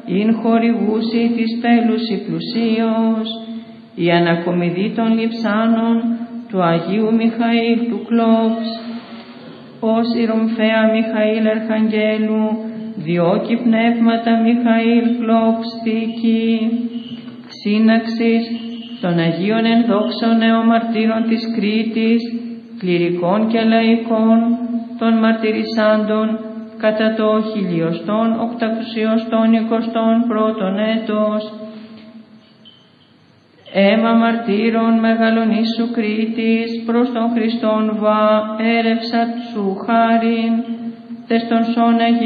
ειν χορηγούσι της πέλουσι πλουσίως, η ανακομιδή των λειψάνων του Αγίου Μιχαήλ του Κλόψ, ως η ρομφαία Μιχαήλ Αρχαγγέλου, διώκει πνεύματα Μιχαήλ Κλόψ θήκη, σύναξης των Αγίων ενδόξων νεομαρτύρων της Κρήτης, κληρικών και λαϊκών, των μαρτυρισάντων κατά το 1821 έτος, αίμα μαρτύρων μεγαλονίσου Κρήτης, προς τον Χριστόν βα έρευσα σου χάριν, τες των σών